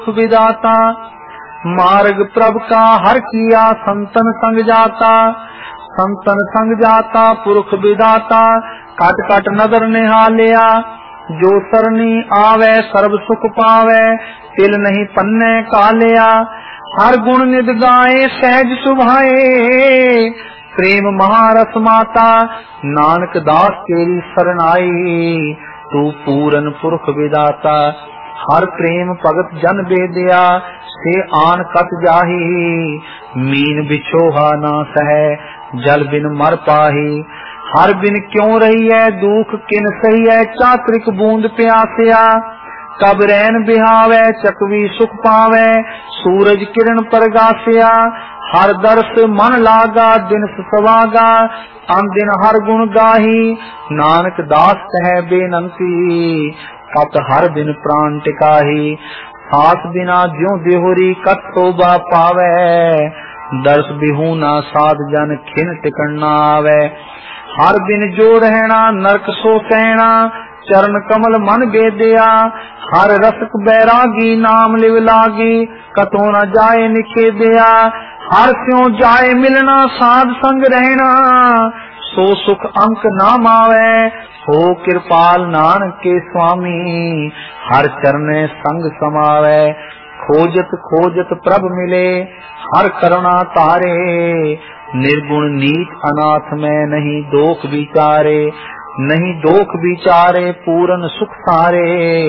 विदाता। मार्ग प्रभ का हर किया संतन संग जाता। संतन संग जाता पुरख विदाता। कट कट नदर निहालिया। जो सरनी आवे सर्व सुख पावे। तिल नहीं पन्ने कालिया। हर गुण निद गाए सहज सुभाए। प्रेम महारस माता। नानक दास तेरी शरण आई। तू पूरन पुरख विदाता। हर प्रेम भगत जन बेदिया। से आन कत जाही। मीन बिछोहा ना सह जल बिन मर पाही। हर बिन क्यों रही है दुख किन सही है। चातरिक बूंद प्यासिया। कब रैन बिहावे चकवी सुख पावे। सूरज किरण परगासिया। हर दर्श मन लागा दिन सवागा। अन दिन हर गुण गाही। नानक दास कहे बेनंती। कत हर दिन प्राण टिकाही। साथ बिना ज्यों देहोरी कत शोभा पावे। दर्श बिहूना साध जन खिन टिकन न आवे। हर दिन जो रहना नरक सो सहना। चरण कमल मन बेदिया। हर रसक बैरागी नाम लिव लागी। कतो न जाए निखेदिया। हर स्यों जाए मिलना साध संग रहना। सो सुख अंक नाम आवे। हो कृपाल नानक के स्वामी। हर चरणे संग समावे। खोजत खोजत प्रभ मिले। हर करुणा तारे। निर्गुण नीच अनाथ में नहीं दोख विचारे। नहीं दोख विचारे पूरन सुख सारे।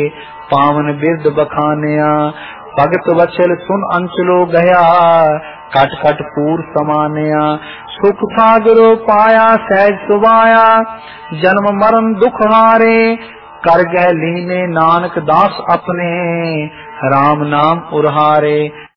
पावन बिरद बखानिया। भगत वचल सुन अंचलो गया। कट कट पूर समानिया। सुख सागरो पाया सहज सुभाया। जन्म मरण दुख हारे। कर गह लीने नानक दास अपने। राम नाम उरहारे।